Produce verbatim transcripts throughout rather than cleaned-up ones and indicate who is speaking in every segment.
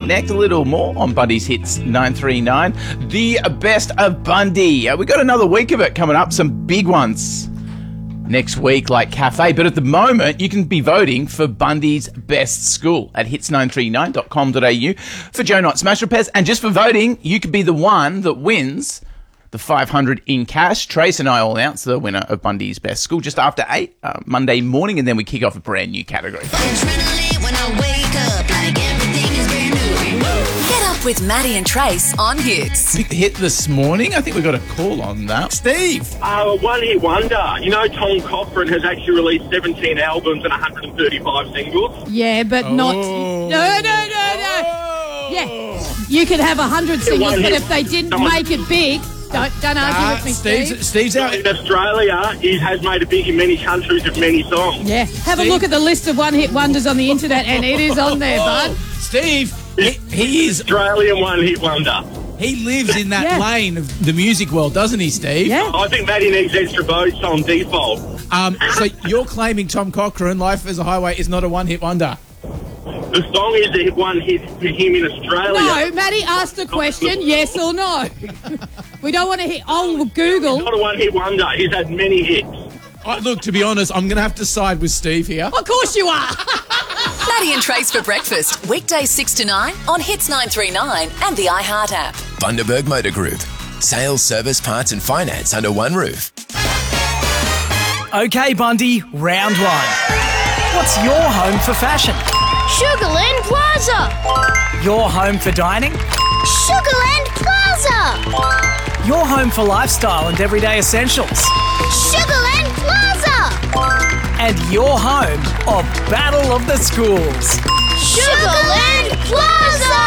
Speaker 1: next. A little more on Bundy's Hits nine three nine. The best of Bundy. Uh, we got another week of it coming up. Some big ones next week, like Cafe. But at the moment, you can be voting for Bundy's best school at hits nine three nine dot com dot a u for Joe Knight Smash Repairs. And just for voting, you could be the one that wins the five hundred in cash. Trace and I will announce the winner of Bundy's best school just after eight uh, Monday morning, and then we kick off a brand new category.
Speaker 2: When I wake up, like everything is brand new. Get up with Maddie and Trace on Hits.
Speaker 1: Big hit this morning. I think we got a call on that. Steve.
Speaker 3: Uh, one hit wonder. You know, Tom Cochrane has actually released seventeen albums and one hundred thirty-five singles.
Speaker 4: Yeah, but
Speaker 1: Oh.
Speaker 4: not. No, no, no, no. Yeah, you could have a hundred singles,
Speaker 3: one
Speaker 4: but
Speaker 3: hit.
Speaker 4: if they didn't
Speaker 3: Someone-
Speaker 4: make it big, don't don't argue
Speaker 1: Uh,
Speaker 4: with me,
Speaker 1: Steve's,
Speaker 4: Steve.
Speaker 1: Steve's out.
Speaker 3: In Australia, he has made it big in many countries with many songs.
Speaker 4: Yeah, have a
Speaker 1: Steve?
Speaker 4: look at the list of one-hit wonders on the internet, and it is on there, bud.
Speaker 1: Steve, he, he is.
Speaker 3: Australian one hit wonder.
Speaker 1: He lives in that
Speaker 4: Yeah.
Speaker 1: lane of the music world, doesn't he, Steve?
Speaker 4: Yeah.
Speaker 3: I think Maddie needs extra votes on default.
Speaker 1: Um, so you're claiming Tom Cochrane, Life as a Highway, is not a one-hit wonder?
Speaker 3: The song is a one hit for him in Australia.
Speaker 4: No, Maddie asked the question, yes or no. We don't want to hit. Oh, Google.
Speaker 3: Not a one hit wonder. He's had many hits.
Speaker 1: Uh, look, to be honest, I'm going to have to side with Steve here.
Speaker 4: Of course you are.
Speaker 2: Maddie and Trace for breakfast. Weekdays six to nine on Hits nine three nine and the iHeart app.
Speaker 5: Bundaberg Motor Group. Sales, service, parts and finance under one roof.
Speaker 6: Okay, Bundy, round one. What's your home for fashion?
Speaker 7: Sugarland Plaza!
Speaker 6: Your home for dining?
Speaker 7: Sugarland Plaza!
Speaker 6: Your home for lifestyle and everyday essentials?
Speaker 7: Sugarland Plaza!
Speaker 6: And your home of Battle of the Schools?
Speaker 7: Sugarland Plaza!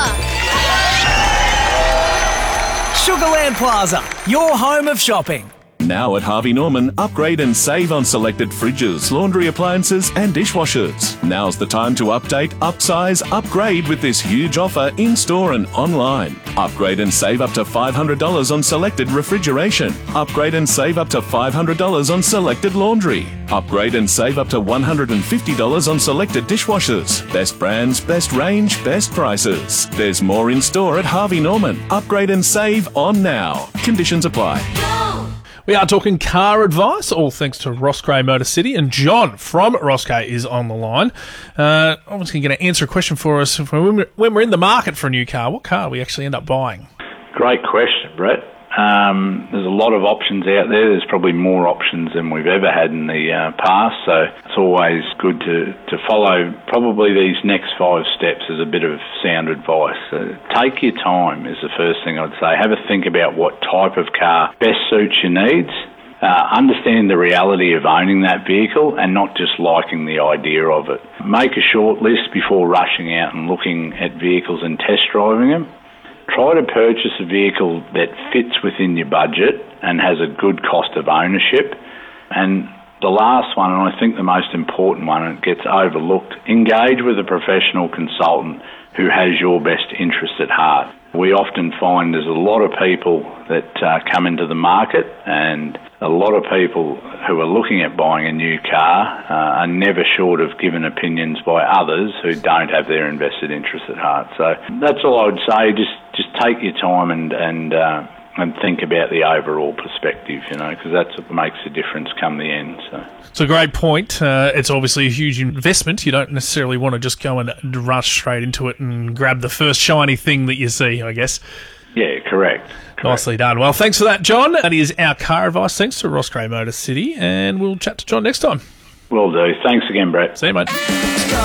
Speaker 6: Sugarland Plaza, your home of shopping.
Speaker 8: Now at Harvey Norman, upgrade and save on selected fridges, laundry appliances and dishwashers. Now's the time to update, upsize, upgrade with this huge offer in-store and online. Upgrade and save up to five hundred dollars on selected refrigeration. Upgrade and save up to five hundred dollars on selected laundry. Upgrade and save up to one hundred fifty dollars on selected dishwashers. Best brands, best range, best prices. There's more in store at Harvey Norman. Upgrade and save on now. Conditions apply.
Speaker 9: We are talking car advice, all thanks to Roscrea Motor City, and John from Roscrea is on the line. Uh, obviously going to answer a question for us when we're, when we're in the market for a new car. What car we actually end up buying?
Speaker 10: Great question, Brett. Um, there's a lot of options out there. There's probably more options than we've ever had in the uh, past, so it's always good to, to follow probably these next five steps as a bit of sound advice. So take your time is the first thing I'd say. Have a think about what type of car best suits your needs. Uh, understand the reality of owning that vehicle and not just liking the idea of it. Make a short list before rushing out and looking at vehicles and test driving them. Try to purchase a vehicle that fits within your budget and has a good cost of ownership. And the last one, and I think the most important one, and it gets overlooked, engage with a professional consultant who has your best interest at heart. We often find there's a lot of people that uh, come into the market, and a lot of people who are looking at buying a new car uh, are never short of given opinions by others who don't have their invested interest at heart. So that's all I would say. Just just take your time and and uh, and think about the overall perspective, you know, because that's what makes a difference come the end. So.
Speaker 9: It's a great point. Uh, it's obviously a huge investment. You don't necessarily want to just go and rush straight into it and grab the first shiny thing that you see, I guess.
Speaker 10: Yeah, correct. correct.
Speaker 9: Nicely done. Well, thanks for that, John. That is our car advice. Thanks to Roscrea Motor City, and we'll chat to John next time.
Speaker 10: Will do. Thanks again, Brett.
Speaker 9: See you, mate.